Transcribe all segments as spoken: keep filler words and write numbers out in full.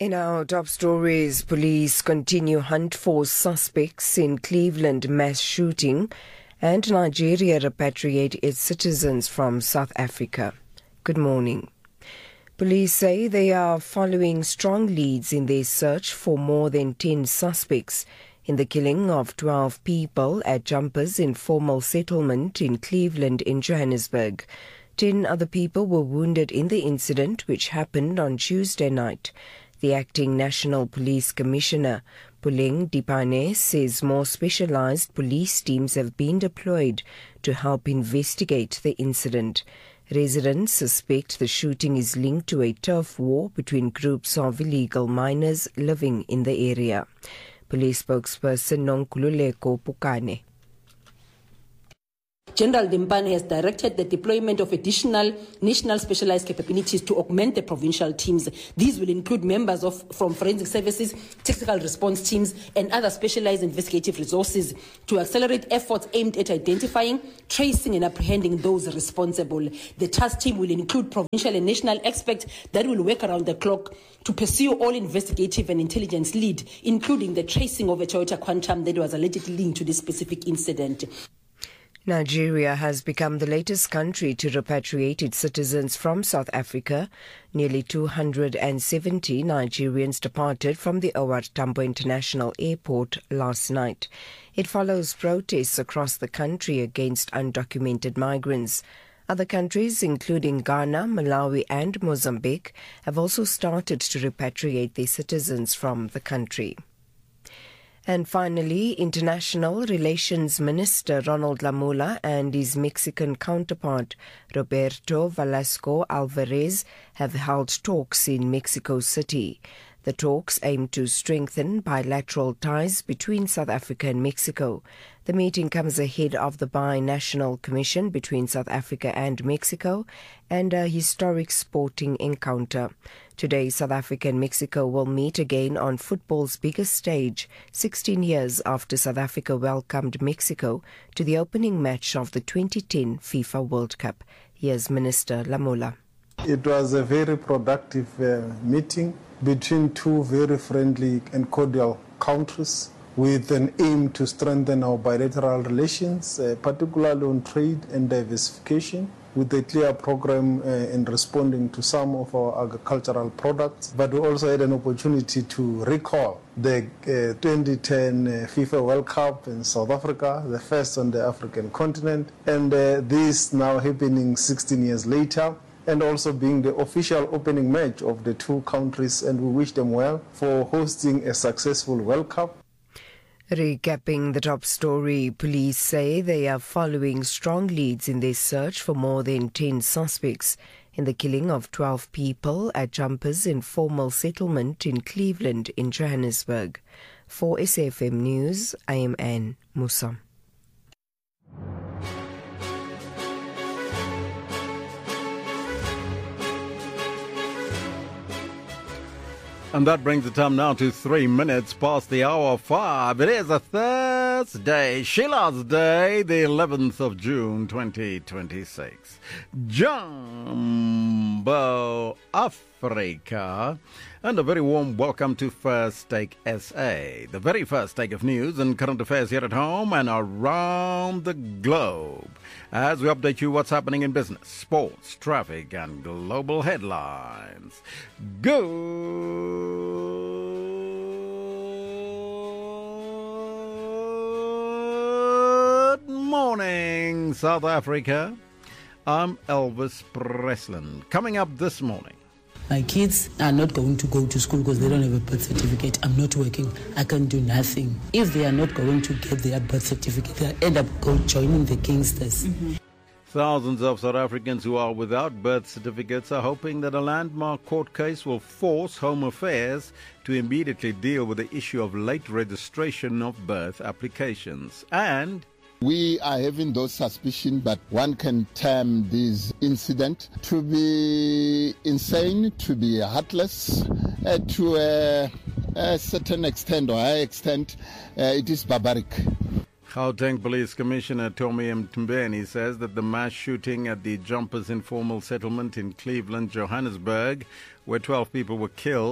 In our top stories, police continue hunt for suspects in Cleveland mass shooting, and Nigeria repatriate its citizens from South Africa. Good morning. Police say they are following strong leads in their search for more than ten suspects in the killing of twelve people at Jumpers Informal Settlement in Cleveland in Johannesburg. Ten other people were wounded in the incident, which happened on Tuesday night. The acting National Police Commissioner, Puleng Dipane, says more specialized police teams have been deployed to help investigate the incident. Residents suspect the shooting is linked to a turf war between groups of illegal miners living in the area. Police spokesperson Nonkululeko Pukane. General Dipane has directed the deployment of additional national specialized capabilities to augment the provincial teams. These will include members of from forensic services, technical response teams, and other specialized investigative resources to accelerate efforts aimed at identifying, tracing, and apprehending those responsible. The task team will include provincial and national experts that will work around the clock to pursue all investigative and intelligence lead, including the tracing of a Toyota Quantum that was allegedly linked to this specific incident. Nigeria has become the latest country to repatriate its citizens from South Africa. Nearly two hundred seventy Nigerians departed from the O R Tambo International Airport last night. It follows protests across the country against undocumented migrants. Other countries, including Ghana, Malawi and Mozambique, have also started to repatriate their citizens from the country. And finally, International Relations Minister Ronald Lamola and his Mexican counterpart Roberto Velasco Alvarez have held talks in Mexico City. The talks aim to strengthen bilateral ties between South Africa and Mexico. The meeting comes ahead of the Binational Commission between South Africa and Mexico and a historic sporting encounter. Today, South Africa and Mexico will meet again on football's biggest stage, sixteen years after South Africa welcomed Mexico to the opening match of the twenty ten FIFA World Cup. Here's Minister Lamola. It was a very productive uh, meeting between two very friendly and cordial countries with an aim to strengthen our bilateral relations, uh, particularly on trade and diversification, with a clear program uh, in responding to some of our agricultural products. But we also had an opportunity to recall the uh, twenty ten uh, FIFA World Cup in South Africa, the first on the African continent, and uh, this now happening sixteen years later, and also being the official opening match of the two countries, and we wish them well for hosting a successful World Cup. Recapping the top story, police say they are following strong leads in their search for more than ten suspects in the killing of twelve people at Jumpers Informal Settlement in Cleveland in Johannesburg. For S A F M News, I am Anne Musa. And that brings the time now to three minutes past the hour five. It is a Thursday, Sheila's Day, the eleventh of June, twenty twenty-six. Jumbo Africa. And a very warm welcome to First Take S A, the very first take of news and current affairs here at home and around the globe, as we update you what's happening in business, sports, traffic, and global headlines. Good morning, South Africa. I'm Elvis Presland. Coming up this morning, my kids are not going to go to school because they don't have a birth certificate. I'm not working. I can do nothing. If they are not going to get their birth certificate, they'll end up go joining the gangsters. Mm-hmm. Thousands of South Africans who are without birth certificates are hoping that a landmark court case will force Home Affairs to immediately deal with the issue of late registration of birth applications. And we are having those suspicions, but one can term this incident to be insane, to be heartless, uh, to a, a certain extent or high extent, uh, it is barbaric. Gauteng Police Commissioner Tommy Mthumbeni says that the mass shooting at the Jumpers Informal Settlement in Cleveland, Johannesburg, where twelve people were killed,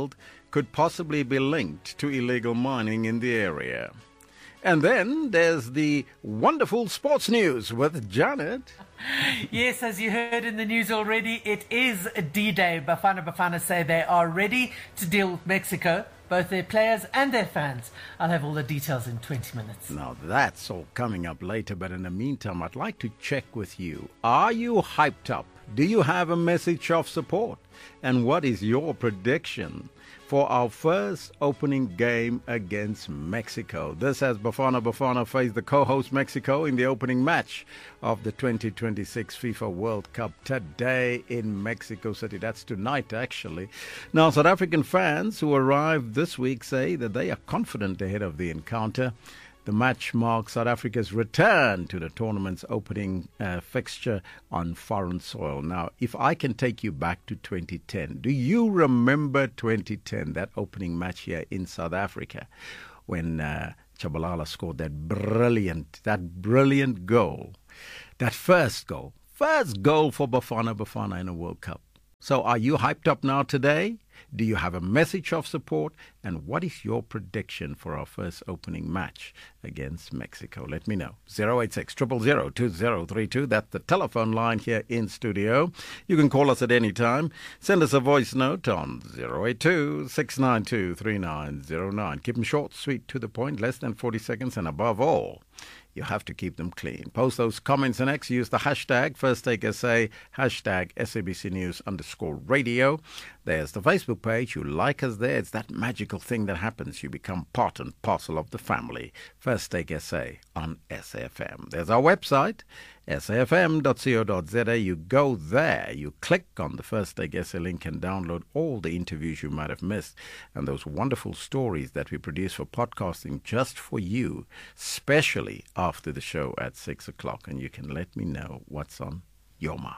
could possibly be linked to illegal mining in the area. And then there's the wonderful sports news with Janet. Yes, as you heard in the news already, it is D-Day. Bafana Bafana say they are ready to deal with Mexico, both their players and their fans. I'll have all the details in twenty minutes. Now, that's all coming up later, but in the meantime, I'd like to check with you. Are you hyped up? Do you have a message of support? And what is your prediction for our first opening game against Mexico? This has Bafana Bafana face the co-host Mexico in the opening match of the twenty twenty-six FIFA World Cup today in Mexico City. That's tonight, actually. Now, South African fans who arrived this week say that they are confident ahead of the encounter. The match marks South Africa's return to the tournament's opening uh, fixture on foreign soil. Now, if I can take you back to twenty ten, do you remember twenty ten, that opening match here in South Africa, when uh, Chabalala scored that brilliant, that brilliant goal, that first goal, first goal for Bafana Bafana in a World Cup? So are you hyped up now today? Do you have a message of support? And what is your prediction for our first opening match against Mexico? Let me know. zero eight six, zero zero zero, two zero three two. That's the telephone line here in studio. You can call us at any time. Send us a voice note on zero eight two, six nine two, three nine zero nine. Keep them short, sweet, to the point, less than forty seconds, and above all, you have to keep them clean. Post those comments and X. Use the hashtag First Take S A, hashtag S A B C News underscore radio. There's the Facebook page. You like us there. It's that magical thing that happens. You become part and parcel of the family. First Take S A on S A F M. There's our website, S A F M dot co dot z a. You go there. You click on the First Take S A link and download all the interviews you might have missed and those wonderful stories that we produce for podcasting just for you, especially after the show at six o'clock. And you can let me know what's on your mind.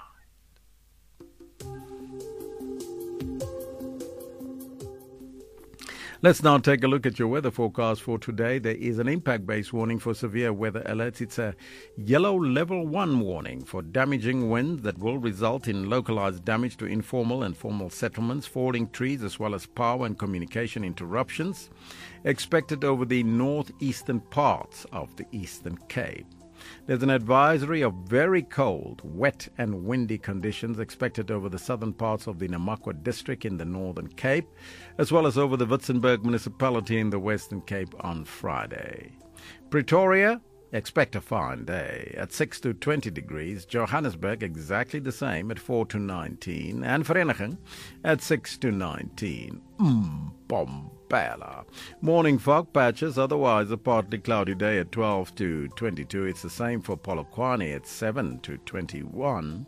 Let's now take a look at your weather forecast for today. There is an impact-based warning for severe weather alerts. It's a yellow level one warning for damaging winds that will result in localized damage to informal and formal settlements, falling trees, as well as power and communication interruptions, expected over the northeastern parts of the Eastern Cape. There's an advisory of very cold, wet and windy conditions expected over the southern parts of the Namakwa district in the Northern Cape, as well as over the Witzenberg municipality in the Western Cape on Friday. Pretoria, expect a fine day at six to twenty degrees. Johannesburg, exactly the same at four to nineteen. And Vereeniging at six to nineteen. Mmm, Bombela. Morning fog patches, otherwise a partly cloudy day at twelve to twenty-two. It's the same for Polokwane at seven to twenty-one.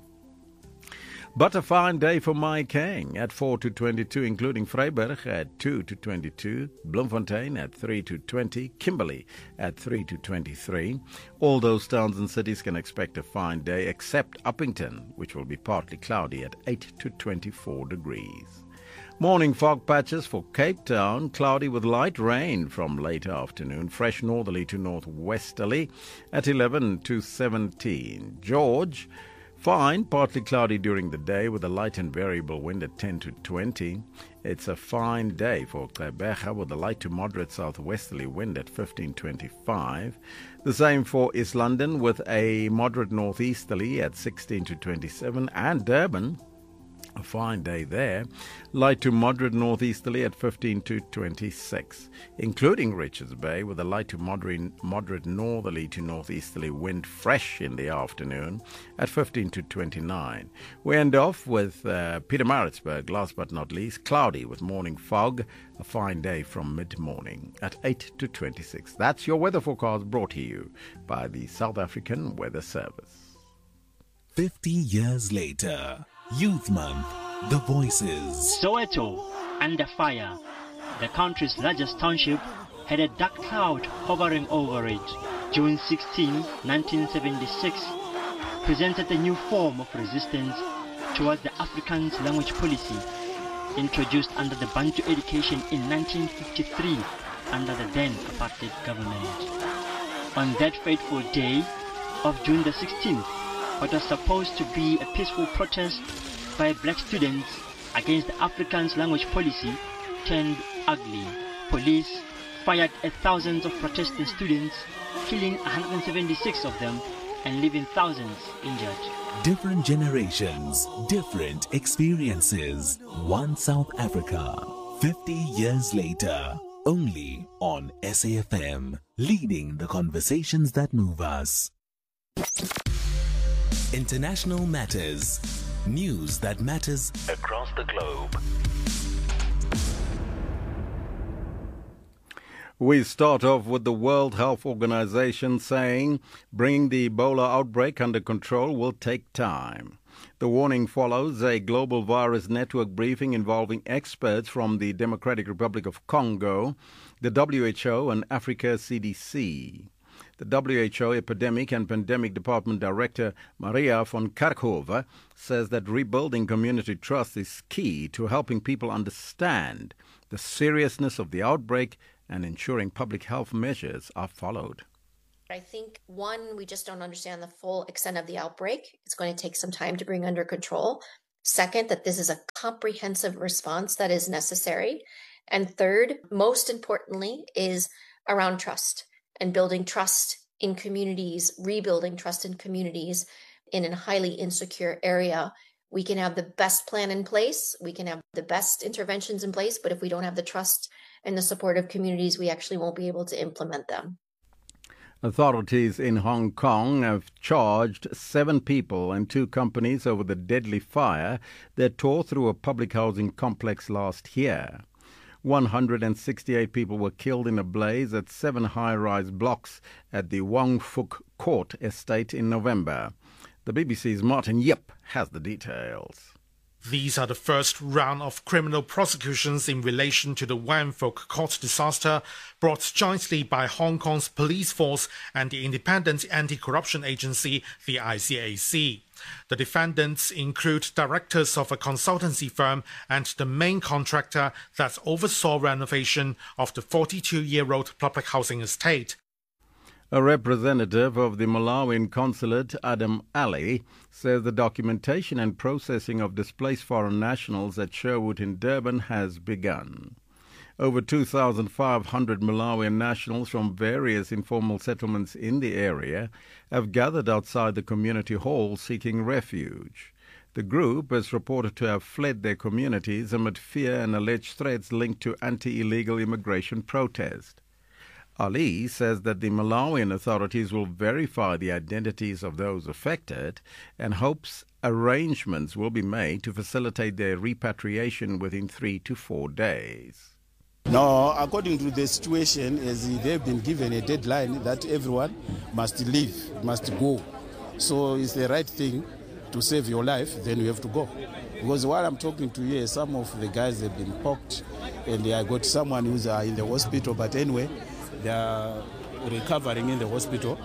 But a fine day for Maikeng at four to twenty-two, including Vryburg at two to twenty-two, Bloemfontein at three to twenty, Kimberley at three to twenty-three. All those towns and cities can expect a fine day, except Uppington, which will be partly cloudy at eight to twenty-four degrees. Morning fog patches for Cape Town, cloudy with light rain from late afternoon, fresh northerly to northwesterly at eleven to seventeen. George, fine, partly cloudy during the day with a light and variable wind at ten to twenty. It's a fine day for Gqeberha with a light to moderate southwesterly wind at fifteen twenty-five. The same for East London with a moderate northeasterly at sixteen to twenty-seven. And Durban, a fine day there, light to moderate northeasterly at fifteen to twenty-six, including Richards Bay with a light to moderate, moderate northerly to northeasterly wind, fresh in the afternoon at fifteen to twenty-nine. We end off with uh, Pietermaritzburg, last but not least, cloudy with morning fog, a fine day from mid-morning at eight to twenty-six. That's your weather forecast brought to you by the South African Weather Service. Fifty years later, Youth Month, the voices. Soweto, under fire. The country's largest township had a dark cloud hovering over it. June sixteenth, nineteen seventy-six, presented a new form of resistance towards the Afrikaans language policy introduced under the Bantu education in nineteen fifty-three under the then apartheid government. On that fateful day of June the sixteenth, what was supposed to be a peaceful protest by black students against the Afrikaans language policy turned ugly. Police fired at thousands of protesting students, killing one hundred seventy-six of them and leaving thousands injured. Different generations, different experiences. One South Africa, fifty years later. Only on S A F M, leading the conversations that move us. International Matters. News that matters across the globe. We start off with the World Health Organization saying bringing the Ebola outbreak under control will take time. The warning follows a global virus network briefing involving experts from the Democratic Republic of Congo, the W H O and Africa C D C. The W H O Epidemic and Pandemic Department Director Maria von Kerkhove says that rebuilding community trust is key to helping people understand the seriousness of the outbreak and ensuring public health measures are followed. I think, one, we just don't understand the full extent of the outbreak. It's going to take some time to bring under control. Second, that this is a comprehensive response that is necessary. And third, most importantly, is around trust and building trust in communities, rebuilding trust in communities in a highly insecure area. We can have the best plan in place, we can have the best interventions in place, but if we don't have the trust and the support of communities, we actually won't be able to implement them. Authorities in Hong Kong have charged seven people and two companies over the deadly fire that tore through a public housing complex last year. one hundred sixty-eight people were killed in a blaze at seven high-rise blocks at the Wong Fuk Court estate in November. The B B C's Martin Yip has the details. These are the first round of criminal prosecutions in relation to the Wong Fuk Court disaster, brought jointly by Hong Kong's police force and the independent anti-corruption agency, the I C A C. The defendants include directors of a consultancy firm and the main contractor that oversaw renovation of the forty-two-year-old public housing estate. A representative of the Malawian consulate, Adam Ali, says the documentation and processing of displaced foreign nationals at Sherwood in Durban has begun. Over two thousand five hundred Malawian nationals from various informal settlements in the area have gathered outside the community hall seeking refuge. The group is reported to have fled their communities amid fear and alleged threats linked to anti-illegal immigration protest. Ali says that the Malawian authorities will verify the identities of those affected and hopes arrangements will be made to facilitate their repatriation within three to four days. No, according to the situation, as they've been given a deadline that everyone must leave, must go. So it's the right thing to save your life, then you have to go. Because while I'm talking to you, some of the guys have been poked, and I got someone who's uh, in the hospital, but anyway, they are recovering in the hospital.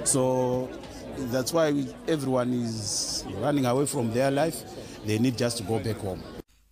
So that's why everyone is running away from their life. They need just to go back home.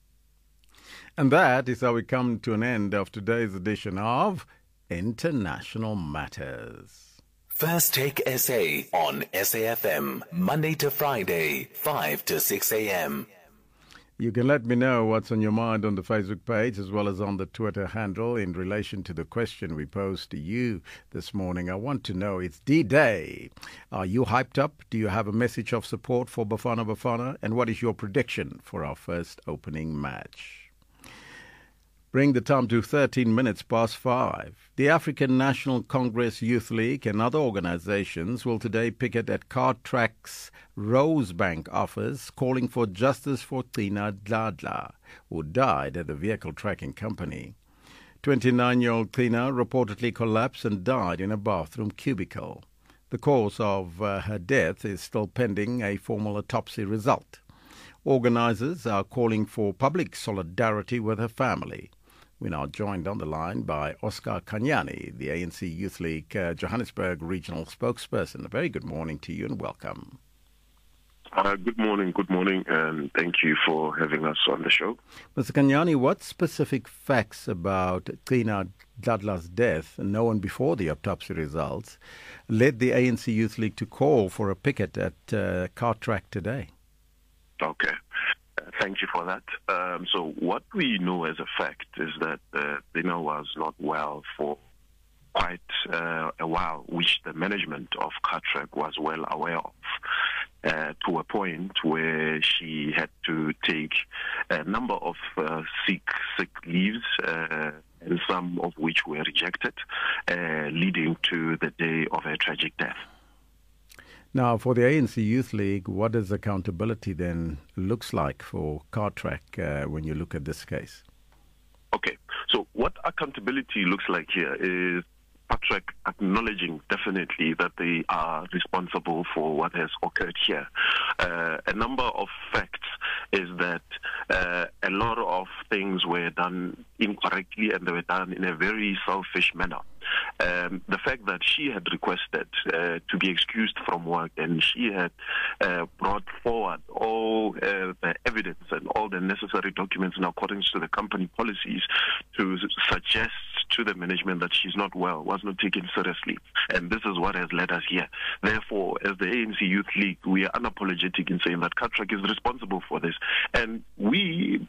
And that is how we come to an end of today's edition of International Matters. First Take S A on S A F M, Monday to Friday, five to six a.m. You can let me know what's on your mind on the Facebook page as well as on the Twitter handle in relation to the question we posed to you this morning. I want to know, it's D-Day. Are you hyped up? Do you have a message of support for Bafana Bafana? And what is your prediction for our first opening match? Bring the time to thirteen minutes past five. The African National Congress Youth League and other organizations will today picket at Cartrack's Rosebank office calling for justice for Tina Dladla, who died at the vehicle tracking company. twenty-nine-year-old Tina reportedly collapsed and died in a bathroom cubicle. The cause of uh, her death is still pending a formal autopsy result. Organizers are calling for public solidarity with her family. We're now joined on the line by Oscar Kanyani, the A N C Youth League uh, Johannesburg Regional Spokesperson. A very good morning to you and welcome. Uh, good morning, good morning, and thank you for having us on the show. Mister Kanyani, what specific facts about Tina Dladla's death, known before the autopsy results, led the A N C Youth League to call for a picket at uh, Cartrack today? Okay. thank you for that. Um, so what we know as a fact is that uh, Dina was not well for quite uh, a while, which the management of Cartrack was well aware of, uh, to a point where she had to take a number of uh, sick, sick leaves, uh, and some of which were rejected, uh, leading to the day of her tragic death. Now, for the A N C Youth League, what does accountability then looks like for Cartrack uh, when you look at this case? Okay, so what accountability looks like here is Cartrack acknowledging definitely that they are responsible for what has occurred here. Uh, a number of facts is that uh, a lot of things were done incorrectly and they were done in a very selfish manner. Um, the fact that she had requested uh, to be excused from work and she had uh, brought forward all uh, the evidence and all the necessary documents in accordance to the company policies to suggest to the management that she's not well was not taken seriously. And this is what has led us here. Therefore, as the A N C Youth League, we are unapologetic in saying that Cartrack is responsible for this. And we